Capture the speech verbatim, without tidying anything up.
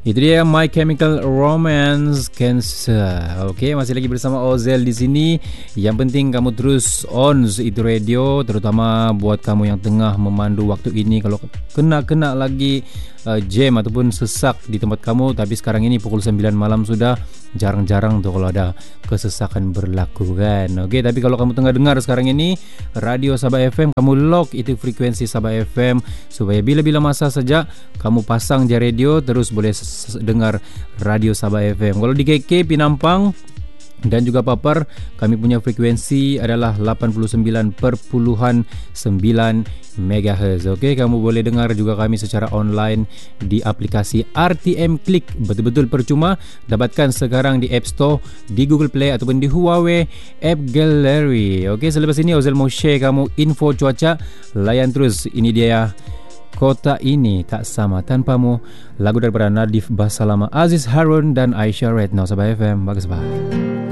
Itu dia My Chemical Romance, Cancer. Okey, masih lagi bersama Ozel di sini. Yang penting kamu terus on itu radio, terutama buat kamu yang tengah memandu waktu ini. Kalau kena-kena lagi uh, jam ataupun sesak di tempat kamu, tapi sekarang ini pukul sembilan malam sudah, jarang-jarang tuh kalau ada kesesakan berlaku kan. Okey, tapi kalau kamu tengah dengar sekarang ini Radio Sabah F M, kamu lock itu frekuensi Sabah F M supaya bila-bila masa saja kamu pasang je radio, terus boleh dengar Radio Sabah F M. Kalau di K K, Pinampang dan juga Papar, kami punya frekuensi adalah lapan puluh sembilan perpuluhan sembilan megahertz. Okey, kamu boleh dengar juga kami secara online di aplikasi R T M Click. Betul-betul percuma. Dapatkan sekarang di App Store, di Google Play ataupun di Huawei App Gallery. Okey, selepas ini Ozel mau share kamu info cuaca. Layan terus, ini dia Kota Ini Tak Sama Tanpamu, lagu daripada Nadif Basalama, Aziz Harun dan Aisyah Retno. Sabah F M, bagus bah.